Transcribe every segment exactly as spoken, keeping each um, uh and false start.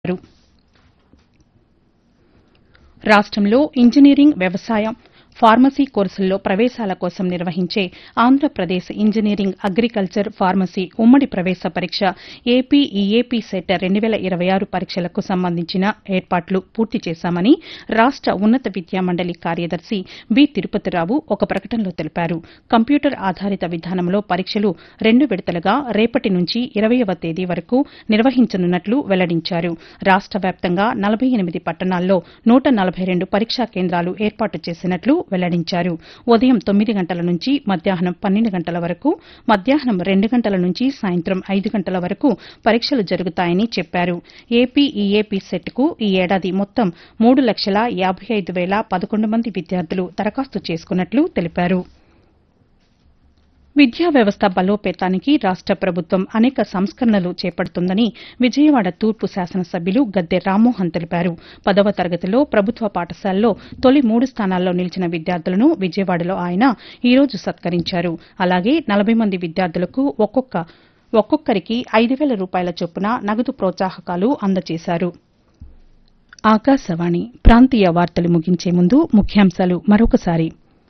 రాష్ట్రంలో ఇంజనీరింగ్, వ్యవసాయం, ఫార్మసీ కోర్సుల్లో ప్రవేశాల కోసం నిర్వహించే ఆంధ్రప్రదేశ్ ఇంజనీరింగ్, అగ్రికల్చర్, ఫార్మసీ ఉమ్మడి ప్రవేశ పరీక్ష ఏపీ ఈఏపీ సెట్ రెండు వేల ఇరవై ఆరు పరీక్షలకు సంబంధించిన ఏర్పాట్లు పూర్తి చేశామని రాష్ట ఉన్నత విద్యామండలి కార్యదర్శి బి తిరుపతిరావు ఒక ప్రకటనలో తెలిపారు. కంప్యూటర్ ఆధారిత విధానంలో పరీక్షలు రెండు విడతలుగా రేపటి నుంచి ఇరవైవ తేదీ వరకు నిర్వహించనున్నట్లు వెల్లడించారు. రాష్ట వ్యాప్తంగా నలభై ఎనిమిది పట్టణాల్లో నూట నలభై రెండు పరీక్షా కేంద్రాలు ఏర్పాటు చేసినట్లు వెల్లడించారు. ఉదయం తొమ్మిది గంటల నుంచి మధ్యాహ్నం పన్నెండు గంటల వరకు, మధ్యాహ్నం రెండు గంటల నుంచి సాయంత్రం ఐదు గంటల వరకు పరీక్షలు జరుగుతాయని చెప్పారు. ఏపీ ఈఏపీ సెట్కు ఈ ఏడాది మొత్తం మూడు లక్షల యాబై ఐదు వేల పదకొండు మంది విద్యార్థులు దరఖాస్తు చేసుకున్నట్లు తెలిపారు. విద్యా వ్యవస్థ బలోపేతానికి రాష్ట ప్రభుత్వం అనేక సంస్కరణలు చేపడుతోందని విజయవాడ తూర్పు శాసనసభ్యులు గద్దె రామ్మోహన్ తెలిపారు. పదవ తరగతిలో ప్రభుత్వ పాఠశాలలో తొలి మూడు స్థానాల్లో నిలిచిన విద్యార్థులను విజయవాడలో ఆయన ఈ రోజు సత్కరించారు. అలాగే నలభై మంది విద్యార్థులకు ఒక్కొక్క ఒక్కొక్కరికి ఐదు వేల రూపాయల చొప్పున నగదు ప్రోత్సాహకాలు అందజేశారు. ఆకాశవాణి ప్రాంతీయ వార్తలు ముగించే ముందు ముఖ్యాంశాలు మరొకసారి.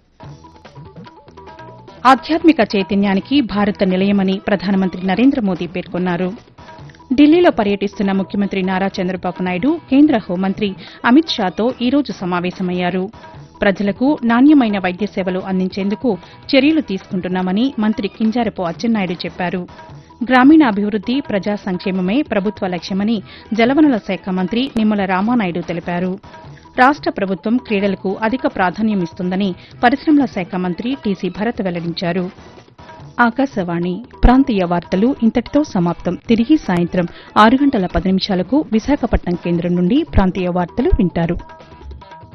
ఆధ్యాత్మిక చైతన్యానికి భారత నిలయమని ప్రధానమంత్రి నరేంద్ర మోదీ పేర్కొన్నారు. ఢిల్లీలో పర్యటిస్తున్న ముఖ్యమంత్రి నారా చంద్రబాబు నాయుడు కేంద్ర హోంమంత్రి అమిత్ షాతో ఈ రోజు సమావేశమయ్యారు. ప్రజలకు నాణ్యమైన వైద్య సేవలు అందించేందుకు చర్యలు తీసుకుంటున్నామని మంత్రి కింజారపు అచ్చెన్నాయుడు చెప్పారు. గ్రామీణాభివృద్ది, ప్రజా సంక్షేమమే ప్రభుత్వ లక్ష్యమని జలవనరుల శాఖ మంత్రి నిమ్మల రామానాయుడు తెలిపారు. రాష్ట ప్రభుత్వం క్రీడలకు అధిక ప్రాధాన్యమిస్తుందని పరిశ్రమల శాఖ మంత్రి టీసీ భరత్ వెల్లడించారు. ఆకాశవాణి ప్రాంతీయ వార్తలు ఇంతటితో సమాప్తం. తిరిగి సాయంత్రం ఆరు గంటల పది నిమిషాలకు విశాఖపట్నం కేంద్రం నుండి ప్రాంతీయ వార్తలు వింటారు.